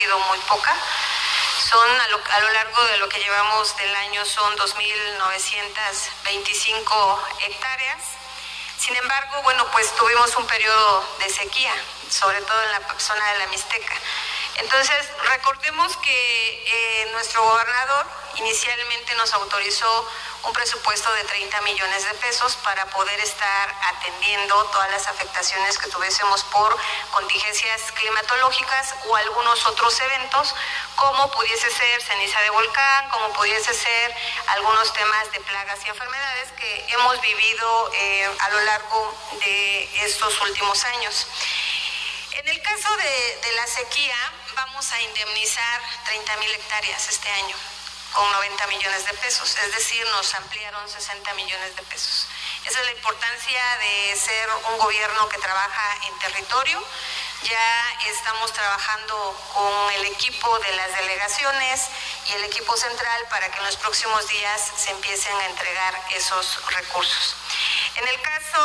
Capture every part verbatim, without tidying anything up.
sido muy poca. Son a lo, a lo largo de lo que llevamos del año son dos mil novecientas veinticinco hectáreas. Sin embargo, bueno, pues tuvimos un periodo de sequía, sobre todo en la zona de la Mixteca. Entonces, recordemos que eh, nuestro gobernador inicialmente nos autorizó un presupuesto de treinta millones de pesos para poder estar atendiendo todas las afectaciones que tuviésemos por contingencias climatológicas o algunos otros eventos, como pudiese ser ceniza de volcán, como pudiese ser algunos temas de plagas y enfermedades que hemos vivido eh, a lo largo de estos últimos años. En el caso de, de la sequía, vamos a indemnizar treinta mil hectáreas este año con noventa millones de pesos, es decir, nos ampliaron sesenta millones de pesos. Esa es la importancia de ser un gobierno que trabaja en territorio. Ya estamos trabajando con el equipo de las delegaciones y el equipo central para que en los próximos días se empiecen a entregar esos recursos. En el caso...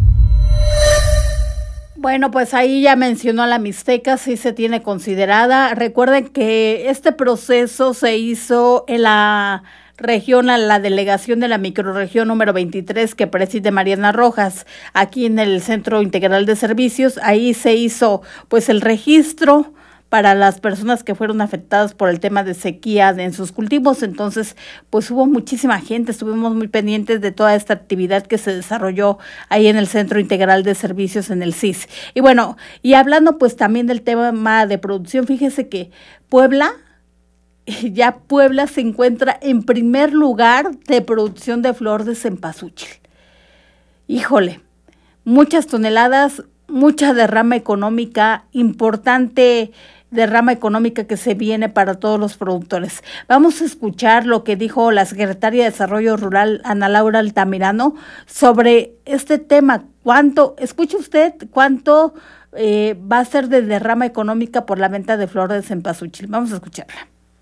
Bueno, pues ahí ya mencionó a la Mixteca, sí se tiene considerada. Recuerden que este proceso se hizo en la región, a la delegación de la microrregión número veintitrés que preside Mariana Rojas, aquí en el Centro Integral de Servicios. Ahí se hizo pues el registro para las personas que fueron afectadas por el tema de sequía en sus cultivos. Entonces, pues hubo muchísima gente, estuvimos muy pendientes de toda esta actividad que se desarrolló ahí en el Centro Integral de Servicios en el C I S. Y bueno, y hablando pues también del tema de producción, fíjese que Puebla, ya Puebla se encuentra en primer lugar de producción de flor de cempasúchil. Híjole, muchas toneladas, mucha derrama económica, importante derrama económica que se viene para todos los productores. Vamos a escuchar lo que dijo la secretaria de Desarrollo Rural, Ana Laura Altamirano, sobre este tema. ¿Cuánto, escuche usted, cuánto eh, va a ser de derrama económica por la venta de flor de cempasúchil? Vamos a escucharla.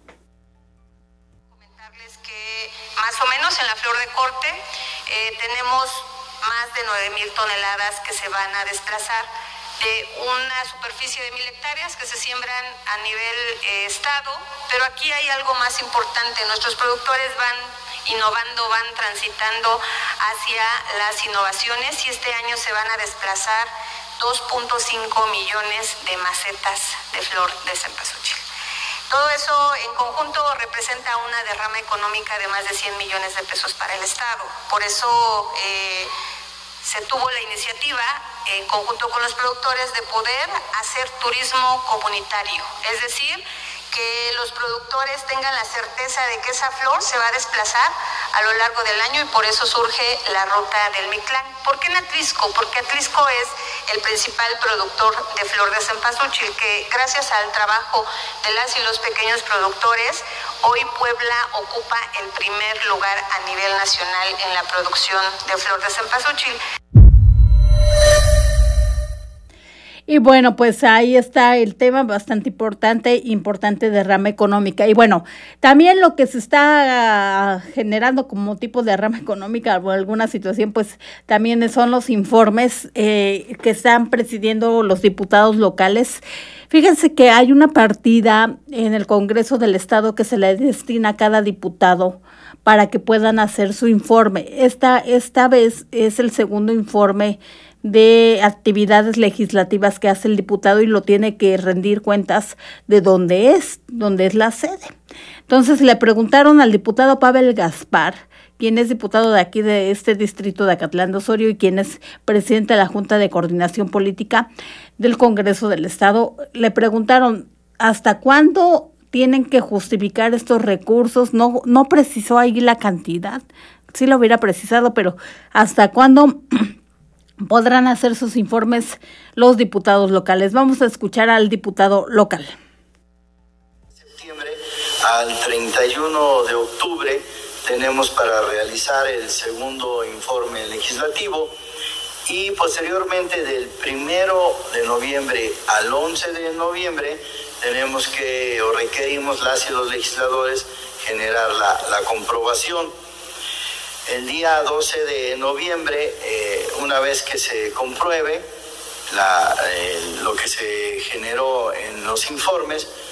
Comentarles que más o menos en la flor de corte eh, tenemos más de nueve mil toneladas que se van a desplazar de una superficie de mil hectáreas que se siembran a nivel eh, estado, pero aquí hay algo más importante. Nuestros productores van innovando, van transitando hacia las innovaciones y este año se van a desplazar dos punto cinco millones de macetas de flor de cempasúchil. Todo eso en conjunto representa una derrama económica de más de cien millones de pesos para el Estado. Por eso eh, se tuvo la iniciativa en conjunto con los productores de poder hacer turismo comunitario, es decir, que los productores tengan la certeza de que esa flor se va a desplazar a lo largo del año y por eso surge la ruta del Mictlán. ¿Por qué en Atlisco? Porque Atlisco es el principal productor de flor de cempasúchil, que gracias al trabajo de las y los pequeños productores, hoy Puebla ocupa el primer lugar a nivel nacional en la producción de flor de cempasúchil. Y bueno, pues ahí está el tema bastante importante, importante derrama económica. Y bueno, también lo que se está generando como tipo de derrama económica o alguna situación, pues también son los informes eh, que están presidiendo los diputados locales. Fíjense que hay una partida en el Congreso del Estado que se le destina a cada diputado para que puedan hacer su informe. Esta, esta vez es el segundo informe de actividades legislativas que hace el diputado y lo tiene que rendir cuentas de dónde es, dónde es la sede. Entonces le preguntaron al diputado Pavel Gaspar, quien es diputado de aquí de este distrito de Acatlán de Osorio y quien es presidente de la Junta de Coordinación Política del Congreso del Estado, le preguntaron ¿hasta cuándo tienen que justificar estos recursos? No, no precisó ahí la cantidad, sí lo hubiera precisado, pero ¿hasta cuándo podrán hacer sus informes los diputados locales? Vamos a escuchar al diputado local. Septiembre al treinta y uno de octubre tenemos para realizar el segundo informe legislativo y posteriormente del primero de noviembre al once de noviembre tenemos que, o requerimos las y los legisladores, generar la, la comprobación. El día doce de noviembre, eh, una vez que se compruebe la, eh, lo que se generó en los informes,